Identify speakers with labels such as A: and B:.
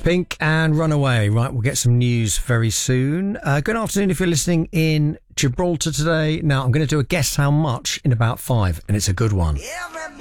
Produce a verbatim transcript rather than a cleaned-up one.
A: Pink and Runaway. Right, we'll get some news very soon. Uh, good afternoon if you're listening in Gibraltar today. Now, I'm going to do a guess how much in about five, and it's a good one.
B: Everybody